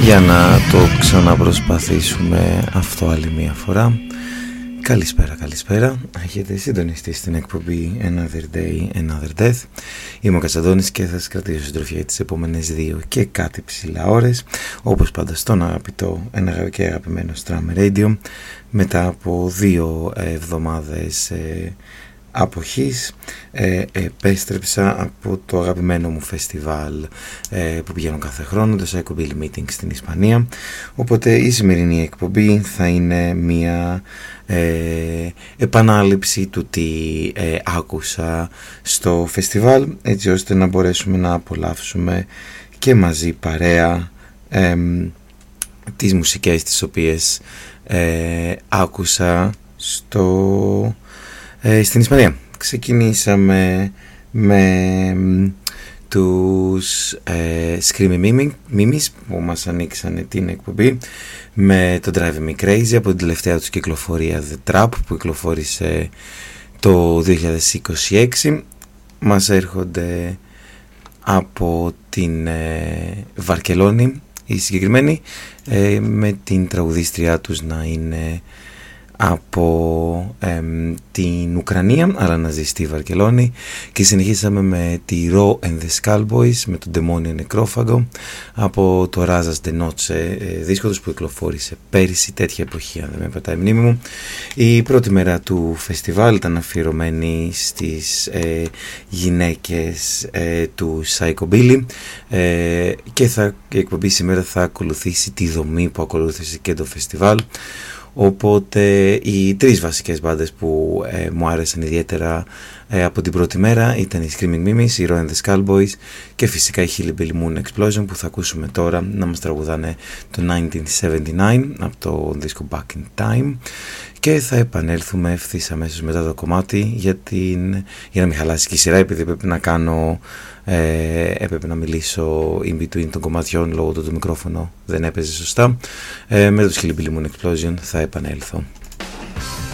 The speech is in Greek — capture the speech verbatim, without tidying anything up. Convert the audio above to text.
για να το ξαναπροσπαθήσουμε αυτό άλλη μία φορά. Καλησπέρα, καλησπέρα. Έχετε συντονιστεί στην εκπομπή Another Day, Another Death. Είμαι ο Κατσαντώνης και θα σας κρατήσω συντροφιά τις επόμενες δύο και κάτι ψηλά ώρες, όπως πάντα στον αγαπητό ένα και αγαπημένο Strum Radio, μετά από δύο εβδομάδες ε, αποχής. ε, επέστρεψα από το αγαπημένο μου φεστιβάλ ε, που πηγαίνω κάθε χρόνο, το Psycho Billy Meeting στην Ισπανία, οπότε η σημερινή εκπομπή θα είναι μια ε, επανάληψη του τι ε, άκουσα στο φεστιβάλ, έτσι ώστε να μπορέσουμε να απολαύσουμε και μαζί παρέα ε, τις μουσικές τις οποίες ε, άκουσα στο Ε, στην Ισπανία. Ξεκινήσαμε με τους ε, Screamy Mimis που μας ανοίξανε την εκπομπή με το Drive Me Crazy από την τελευταία τους κυκλοφορία The Trap που κυκλοφόρησε το δύο χιλιάδες είκοσι έξι. Μας έρχονται από την ε, Βαρκελόνη οι συγκεκριμένοι, ε, με την τραγουδίστριά τους να είναι από εμ, την Ουκρανία, αλλά να ζει στη Βαρκελόνη, και συνεχίσαμε με τη Raw and the Skullboys με τον Δαιμόνιο Νεκρόφαγο από το Razas de Noche, ε, δίσκο τους που κυκλοφόρησε πέρυσι, τέτοια εποχή αν δεν με πατάει η μνήμη μου. Η πρώτη μέρα του φεστιβάλ ήταν αφιερωμένη στις ε, γυναίκες ε, του Psycho Billy, ε, και θα, η εκπομπή σήμερα θα ακολουθήσει τη δομή που ακολούθησε και το φεστιβάλ. Οπότε οι τρεις βασικές μπάντες που ε, μου άρεσαν ιδιαίτερα ε, από την πρώτη μέρα ήταν οι Screaming Mimis, οι Raw and the Skullboys και φυσικά η Hillbilly Moon Explosion που θα ακούσουμε τώρα να μας τραγουδάνε το χίλια εννιακόσια εβδομήντα εννιά από το δίσκο Back in Time, και θα επανέλθουμε ευθύς αμέσως μετά το κομμάτι για, την, για να μην χαλάσει και η σειρά, επειδή πρέπει να κάνω ε, έπρεπε να μιλήσω in between των κομματιών λόγω του το μικρόφωνο δεν έπαιζε σωστά. ε, με το Hillbilly Moon Explosion θα επανέλθω.